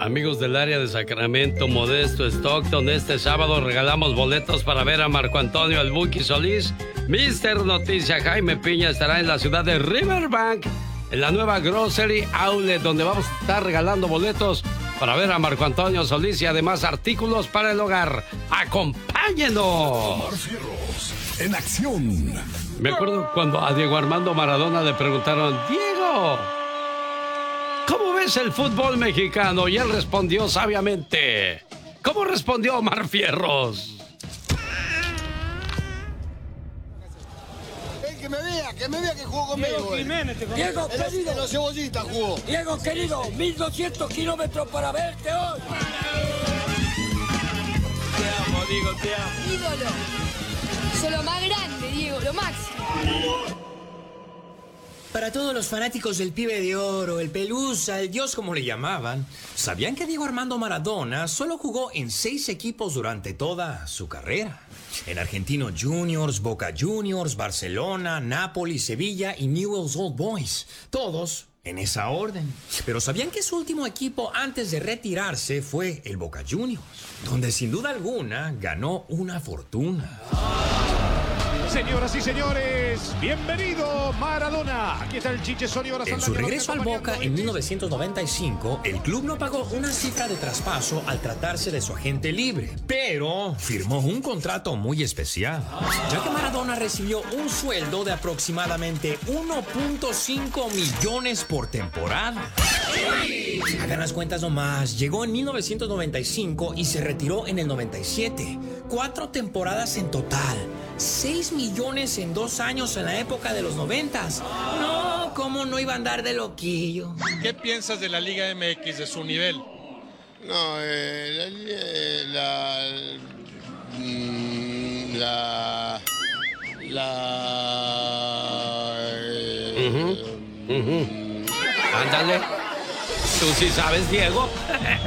Amigos del área de Sacramento, Modesto, Stockton, este sábado regalamos boletos para ver a Marco Antonio El Buki Solís. Mister Noticia Jaime Piña estará en la ciudad de Riverbank, en la nueva Grocery Outlet, donde vamos a estar regalando boletos para ver a Marco Antonio Solís y además artículos para el hogar. ¡Acompáñenos! Omar Fierros, en acción. Me acuerdo cuando a Diego Armando Maradona le preguntaron: Diego, ¿cómo ves el fútbol mexicano? Y él respondió sabiamente. ¿Cómo respondió Omar Fierros? Que me vea que jugó conmigo. Diego, querido. Los cebollitas jugó. Diego, querido, 1200 kilómetros para verte hoy. Te amo, Diego, te amo. Ídolo. Soy lo más grande, Diego, lo máximo. Para todos los fanáticos del Pibe de Oro, el Pelusa, el Dios como le llamaban, ¿sabían que Diego Armando Maradona solo jugó en 6 equipos durante toda su carrera? En Argentinos Juniors, Boca Juniors, Barcelona, Napoli, Sevilla y Newell's Old Boys. Todos en esa orden. Pero ¿sabían que su último equipo antes de retirarse fue el Boca Juniors? Donde sin duda alguna ganó una fortuna. Señoras y señores, bienvenido Maradona. Aquí está el Chiche Sonio. En su regreso al Boca en 1995, el club no pagó una cifra de traspaso al tratarse de su agente libre, pero firmó un contrato muy especial, ya que Maradona recibió un sueldo de aproximadamente 1.5 millones por temporada. Hagan las cuentas nomás. Llegó en 1995 y se retiró en el 97. 4 temporadas en total. 6 millones en 2 años en la época de los 90s. No, ¿cómo no iba a andar de loquillo? ¿Qué piensas de la Liga MX, de su nivel? No, Ándale. ¿Tú sí sabes, Diego?